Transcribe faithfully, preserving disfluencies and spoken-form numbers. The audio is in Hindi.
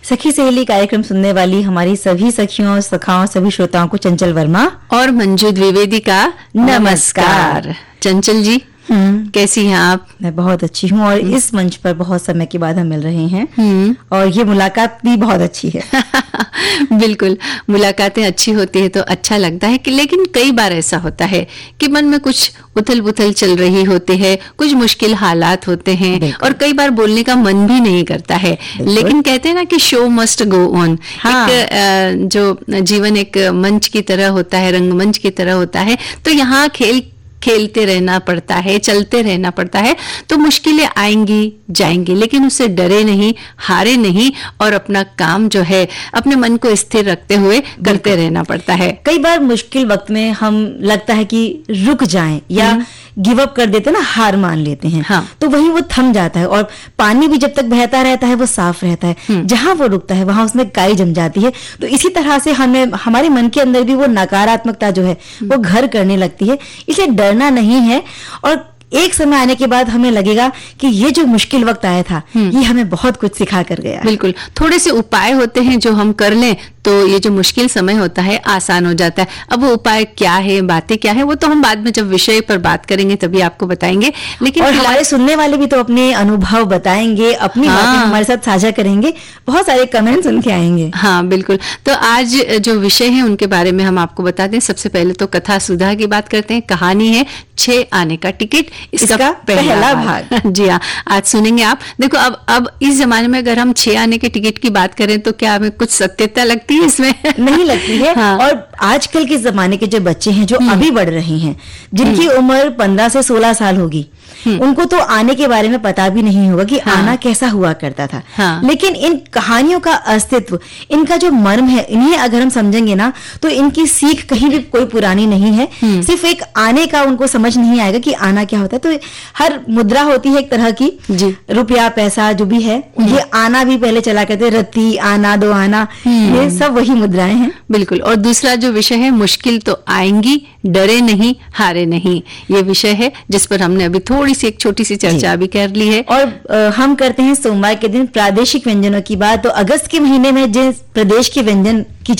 सखी सहेली कार्यक्रम सुनने वाली हमारी सभी सखियों, सखाओं, सभी श्रोताओं को चंचल वर्मा और मंजू द्विवेदी का नमस्कार। चंचल जी, कैसी हैं आप? मैं बहुत अच्छी हूँ और इस मंच पर बहुत समय के बाद हम मिल रहे हैं और ये मुलाकात भी बहुत अच्छी है। बिल्कुल, मुलाकातें अच्छी होती है तो अच्छा लगता है कि, लेकिन कई बार ऐसा होता है कि मन में कुछ उथल पुथल चल रही होती है, कुछ मुश्किल हालात होते हैं और कई बार बोलने का मन भी नहीं करता है, लेकिन कहते हैं ना कि शो मस्ट गो ऑन। हाँ। एक जो जीवन एक मंच की तरह होता है, रंगमंच की तरह होता है, तो यहाँ खेल खेलते रहना पड़ता है, चलते रहना पड़ता है। तो मुश्किलें आएंगी जाएंगी, लेकिन उससे डरे नहीं, हारे नहीं और अपना काम जो है अपने मन को स्थिर रखते हुए करते रहना पड़ता है। कई बार मुश्किल वक्त में हम लगता है कि रुक जाएं या गिव अप कर देते ना, हार मान लेते हैं। हाँ। तो वहीं वो थम जाता है और पानी भी जब तक बहता रहता है वो साफ रहता है, जहां वो रुकता है वहां उसमें काई जम जाती है। तो इसी तरह से हमें हमारे मन के अंदर भी वो नकारात्मकता जो है वो घर करने लगती है। इसलिए डरना नहीं है और एक समय आने के बाद हमें लगेगा कि ये जो मुश्किल वक्त आया था ये हमें बहुत कुछ सिखा कर गया। बिल्कुल, थोड़े से उपाय होते हैं जो हम कर लें तो ये जो मुश्किल समय होता है आसान हो जाता है। अब वो उपाय क्या है, बातें क्या है, वो तो हम बाद में जब विषय पर बात करेंगे तभी आपको बताएंगे। लेकिन और हमारे सुनने वाले भी तो अपने अनुभव बताएंगे, अपनी हाँ। बातें हमारे साथ साझा करेंगे, बहुत सारे कमेंट्स उनके आएंगे। हाँ बिल्कुल, तो आज जो विषय है उनके बारे में हम आपको बता दें। सबसे पहले तो कथा सुधा की बात करते हैं। कहानी है छह आने का टिकट, इसका, इसका पहला, पहला भाग। जी हाँ, आज सुनेंगे आप। देखो, अब अब इस जमाने में अगर हम छह आने के टिकट की बात करें तो क्या हमें कुछ सत्यता लगती है इसमें? नहीं लगती है। हाँ। और आजकल के जमाने के जो बच्चे हैं जो अभी बढ़ रहे हैं, जिनकी उम्र पंद्रह से सोलह साल होगी, उनको तो आने के बारे में पता भी नहीं होगा कि हाँ। आना कैसा हुआ करता था। हाँ। लेकिन इन कहानियों का अस्तित्व, इनका जो मर्म है, इन्हें अगर हम समझेंगे ना तो इनकी सीख कहीं भी कोई पुरानी नहीं है। सिर्फ एक आने का उनको समझ नहीं आएगा कि आना क्या होता है। तो हर मुद्रा होती है एक तरह की, रुपया पैसा जो भी है, ये आना भी पहले चला करते, रत्ती आना दो आना, ये सब वही मुद्राएं हैं। बिल्कुल। और दूसरा जो विषय है, मुश्किल तो आएंगी, डरे नहीं, हारे नहीं, ये विषय है जिस पर हमने अभी थोड़ी सी एक छोटी सी चर्चा भी कर ली है। और आ, हम करते हैं सोमवार के दिन प्रादेशिक व्यंजनों की बात। तो अगस्त के महीने में जिस प्रदेश के व्यंजन की